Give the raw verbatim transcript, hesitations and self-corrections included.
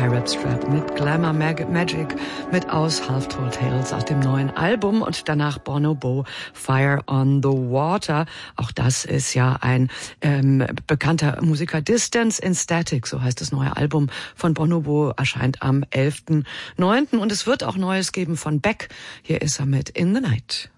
Pirate Strap mit Glamour Mag- Magic mit aus Half Told Tales aus dem neuen Album und danach Bonobo Fire on the Water. Auch das ist ja ein ähm, bekannter Musiker. Distance in Static, so heißt das neue Album von Bonobo, erscheint am elften neunten und es wird auch Neues geben von Beck. Hier ist er mit In the Night.